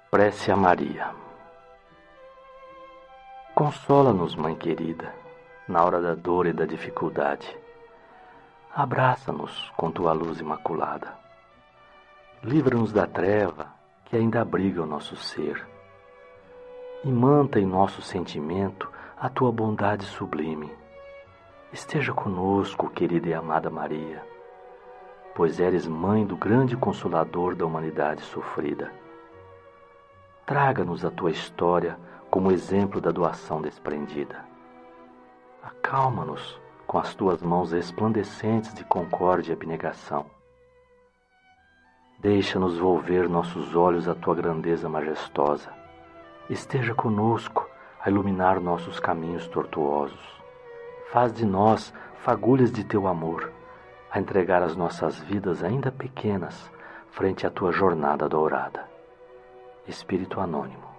Prece a Maria. Consola-nos, Mãe querida, na hora da dor e da dificuldade. Abraça-nos com tua luz imaculada. Livra-nos da treva que ainda abriga o nosso ser. Imanta em nosso sentimento a tua bondade sublime. Esteja conosco, querida e amada Maria, pois eres mãe do grande Consolador da humanidade sofrida. Traga-nos a tua história como exemplo da doação desprendida. Acalma-nos com as tuas mãos resplandecentes de concórdia e abnegação. Deixa-nos volver nossos olhos à tua grandeza majestosa. Esteja conosco a iluminar nossos caminhos tortuosos. Faz de nós fagulhas de teu amor, a entregar as nossas vidas ainda pequenas frente à tua jornada dourada. Espírito anônimo.